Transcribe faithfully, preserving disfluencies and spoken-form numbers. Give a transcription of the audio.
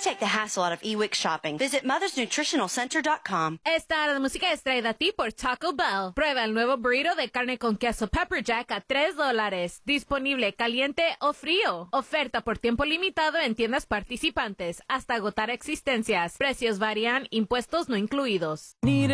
take the hassle out of e-Wix shopping. Visit mothers nutritional center dot com. Esta hora de música es traída a ti por Taco Bell. Prueba el nuevo burrito de carne con queso Pepper Jack a tres dólares. Disponible caliente o frío. Oferta por tiempo limitado en tiendas participantes hasta agotar existencias. Precios varían, impuestos no incluidos.